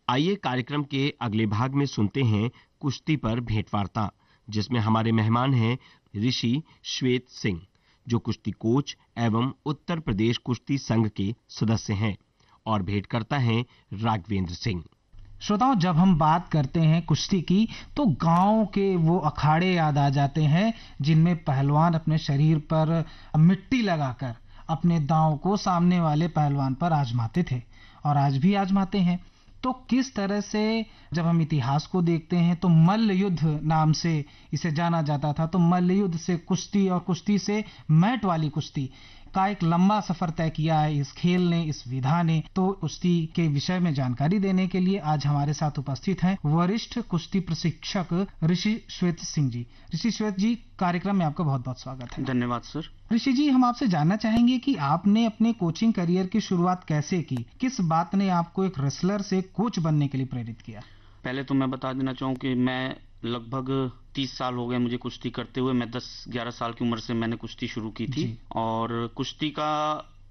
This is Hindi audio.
आइए कार्यक्रम के अगले भाग में सुनते हैं कुश्ती पर भेंटवार्ता, जिसमें हमारे मेहमान हैं ऋषि श्वेत सिंह, जो कुश्ती कोच एवं उत्तर प्रदेश कुश्ती संघ के सदस्य हैं, और भेंट करता है राघवेंद्र सिंह। श्रोताओं, जब हम बात करते हैं कुश्ती की तो गांव के वो अखाड़े याद आ जाते हैं जिनमें पहलवान अपने शरीर पर मिट्टी लगाकर अपने दांव को सामने वाले पहलवान पर आजमाते थे और आज भी आजमाते हैं। तो किस तरह से जब हम इतिहास को देखते हैं तो मल्ल युद्ध नाम से इसे जाना जाता था, तो मल्ल युद्ध से कुश्ती और कुश्ती से मैट वाली कुश्ती का एक लंबा सफर तय किया है इस खेल ने, इस विधा ने। तो कुश्ती के विषय में जानकारी देने के लिए आज हमारे साथ उपस्थित हैं वरिष्ठ कुश्ती प्रशिक्षक ऋषि श्वेत सिंह जी। ऋषि श्वेत जी, कार्यक्रम में आपका बहुत बहुत स्वागत है। धन्यवाद सर। ऋषि जी, हम आपसे जानना चाहेंगे कि आपने अपने कोचिंग करियर की शुरुआत कैसे की? किस बात ने आपको एक रेसलर से कोच बनने के लिए प्रेरित किया? पहले तो मैं बता देना चाहूँ कि मैं लगभग 30 साल हो गए मुझे कुश्ती करते हुए। मैं 10-11 साल की उम्र से मैंने कुश्ती शुरू की थी और कुश्ती का